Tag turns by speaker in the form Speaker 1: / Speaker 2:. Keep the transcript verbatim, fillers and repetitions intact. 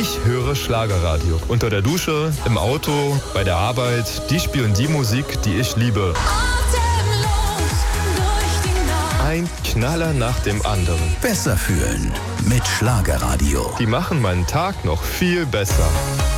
Speaker 1: Ich höre Schlagerradio. Unter der Dusche, im Auto, bei der Arbeit. Die spielen die Musik, die ich liebe. Ein Knaller nach dem anderen.
Speaker 2: Besser fühlen mit Schlagerradio.
Speaker 1: Die machen meinen Tag noch viel besser.